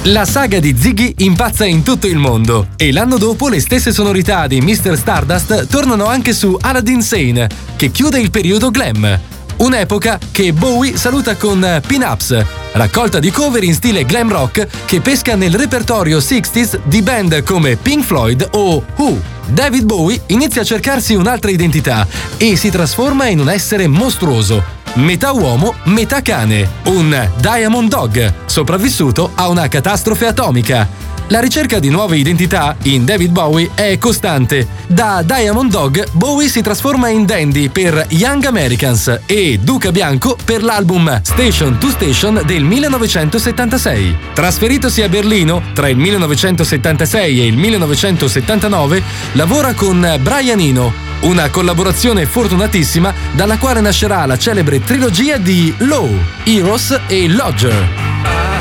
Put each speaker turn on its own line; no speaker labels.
La saga di Ziggy impazza in tutto il mondo e l'anno dopo le stesse sonorità di Mr. Stardust tornano anche su Aladdin Sane, che chiude il periodo glam. Un'epoca che Bowie saluta con Pin-Ups, raccolta di cover in stile glam rock che pesca nel repertorio 60s di band come Pink Floyd o Who. David Bowie inizia a cercarsi un'altra identità e si trasforma in un essere mostruoso, metà uomo, metà cane, un Diamond Dog, sopravvissuto a una catastrofe atomica. La ricerca di nuove identità in David Bowie è costante. Da Diamond Dog, Bowie si trasforma in Dandy per Young Americans e Duca Bianco per l'album Station to Station del 1976. Trasferitosi a Berlino tra il 1976 e il 1979, lavora con Brian Eno, una collaborazione fortunatissima dalla quale nascerà la celebre trilogia di Low, Heroes e Lodger.